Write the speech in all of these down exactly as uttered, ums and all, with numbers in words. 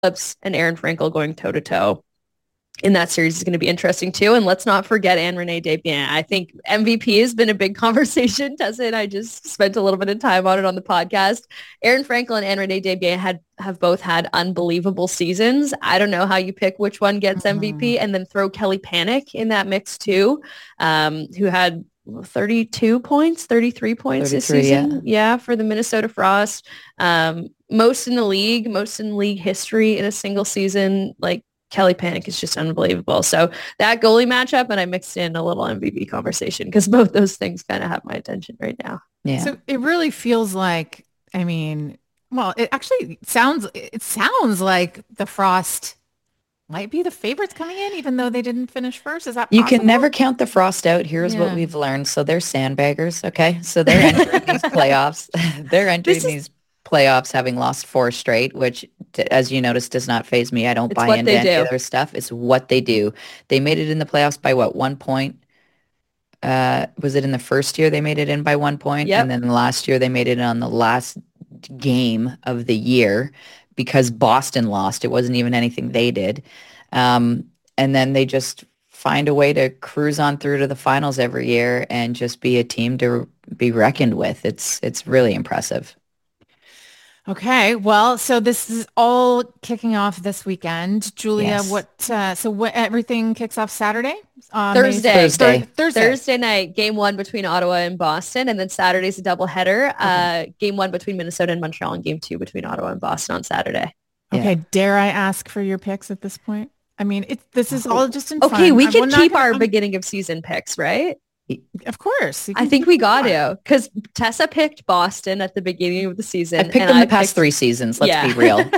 and Aaron Frankel going toe to toe in that series is going to be interesting too. And let's not forget Anne-Renee Desbiens. I think M V P has been a big conversation. Tessa and I just spent a little bit of time on it on the podcast. Aaron Frankel and Anne-Renee Desbiens had have both had unbelievable seasons. I don't know how you pick which one gets mm-hmm. M V P, and then throw Kelly Panic in that mix too, um, who had thirty-two points, thirty-three points this season. Yeah. yeah, for the Minnesota Frost. Um, most in the league, most in league history in a single season. Like, Kelly Panic is just unbelievable. So that goalie matchup, and I mixed in a little M V P conversation because both those things kind of have my attention right now. Yeah. So it really feels like, I mean, well, it actually sounds, it sounds like the Frost might be the favorites coming in, even though they didn't finish first. Is that possible? You can never count the Frost out. Here's yeah. what we've learned. So they're sandbaggers. Okay. So they're entering these playoffs. They're entering is- these playoffs having lost four straight, which, as you noticed, does not faze me. I don't it's buy into any do. other stuff. It's what they do. They made it in the playoffs by what, one point? Uh, was it in the first year they made it in by one point? Yep. And then last year they made it on the last game of the year because Boston lost. It wasn't even anything they did. Um, and then they just find a way to cruise on through to the finals every year and just be a team to be reckoned with. It's it's really impressive. Okay, well, so this is all kicking off this weekend. Julia, yes. what, uh, so what, everything kicks off Saturday? Um, Thursday. Thursday. Thur- Thursday. Thursday night, game one between Ottawa and Boston, and then Saturday's a doubleheader. Okay. Uh, game one between Minnesota and Montreal, and game two between Ottawa and Boston on Saturday. Okay, yeah. Dare I ask for your picks at this point? I mean, it's this is all just in fun. Okay, we can keep our beginning of season picks, right? Of course. I think we got to, because Tessa picked Boston at the beginning of the season. I picked them the past picked, three seasons. Let's yeah. be real. And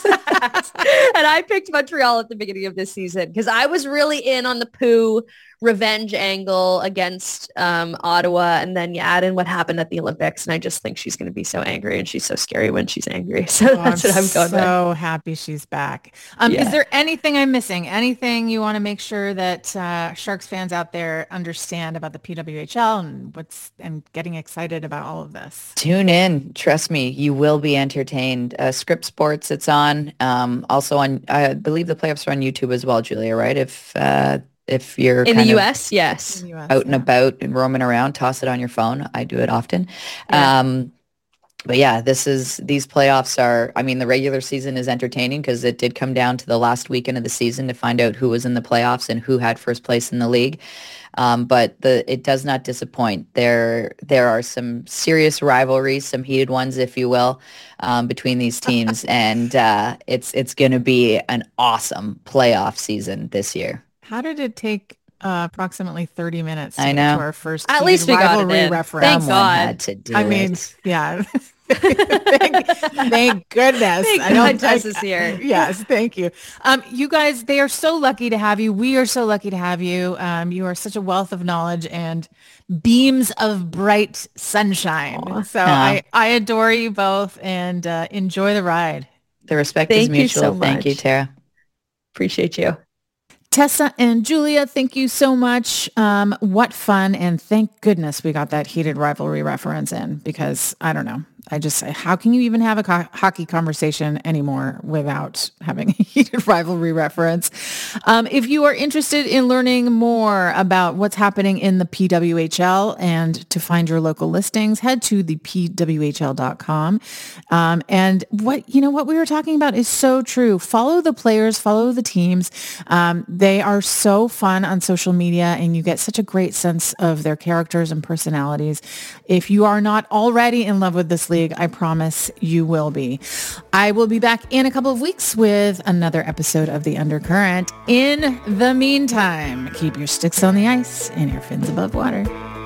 I picked Montreal at the beginning of this season because I was really in on the Pooh revenge angle against um, Ottawa. And then you add in what happened at the Olympics. And I just think she's going to be so angry, and she's so scary when she's angry. So oh, that's I'm what I'm going so with. So happy she's back. Um, yeah. Is there anything I'm missing? Anything you want to make sure that uh, Sharks fans out there understand about the P W H L and what's and getting excited about all of this? Tune in. Trust me, you will be entertained. Uh, Script Sports, it's on. Um, also on, I believe the playoffs are on YouTube as well, Julia, right? If uh, If you're in the U S, yes, U S, out and yeah. about and roaming around, toss it on your phone. I do it often. Yeah. Um, but yeah, this is these playoffs are. I mean, the regular season is entertaining because it did come down to the last weekend of the season to find out who was in the playoffs and who had first place in the league. Um, but the it does not disappoint. There there are some serious rivalries, some heated ones, if you will, um, between these teams, and uh, it's it's going to be an awesome playoff season this year. How did it take uh, approximately thirty minutes to I know. to our first At least we got it in. Reference? Thank Someone God. had to do I mean, it. yeah. thank, thank goodness. Thank I don't, God Tess is here. Yes, thank you. Um, you guys, they are so lucky to have you. We are so lucky to have you. Um, you are such a wealth of knowledge and beams of bright sunshine. Aww. So yeah. I, I adore you both, and uh, enjoy the ride. The respect thank is mutual. You so thank you, Tara. Appreciate you. Tessa and Julia, thank you so much. Um, what fun. And thank goodness we got that heated rivalry reference in, because I don't know. I just, how can you even have a co- hockey conversation anymore without having a heated rivalry reference? Um, if you are interested in learning more about what's happening in the P W H L and to find your local listings, head to the P W H L dot com. Um, and what, you know, what we were talking about is so true. Follow the players, follow the teams. Um, they are so fun on social media, and you get such a great sense of their characters and personalities. If you are not already in love with this league, I promise you will be. I will be back in a couple of weeks with another episode of The Undercurrent. In the meantime, keep your sticks on the ice and your fins above water.